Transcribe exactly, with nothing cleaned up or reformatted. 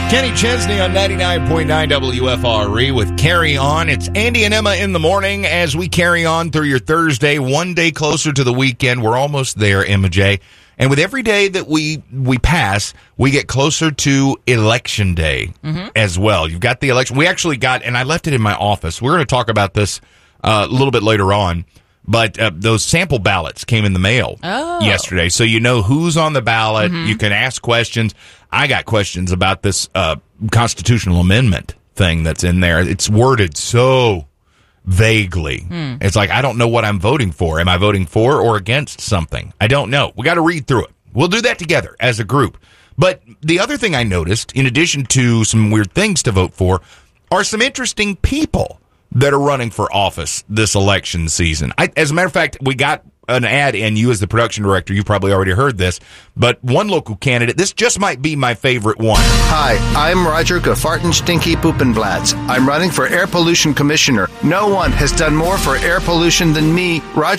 Kenny Chesney on ninety-nine point nine W F R E with Carry On. It's Andy and Emma in the morning as we carry on through your Thursday, one day closer to the weekend. We're almost there, Emma J. And with every day that we we pass, we get closer to Election Day mm-hmm. as well. You've got the election. We actually got, and I left it in my office. We're going to talk about this uh, a little bit later on. But uh, those sample ballots came in the mail oh. yesterday, so you know who's on the ballot. Mm-hmm. You can ask questions. I got questions about this uh, constitutional amendment thing that's in there. It's worded so vaguely. Mm. It's like, I don't know what I'm voting for. Am I voting for or against something? I don't know. We got to read through it. We'll do that together as a group. But the other thing I noticed, in addition to some weird things to vote for, are some interesting people that are running for office this election season. I, as a matter of fact, we got an ad in. You as the production director, you've probably already heard this, but one local candidate, this just might be my favorite one. Hi, I'm Roger Gefarten Stinky Poopenblatz. I'm running for Air Pollution Commissioner. No one has done more for air pollution than me. Roger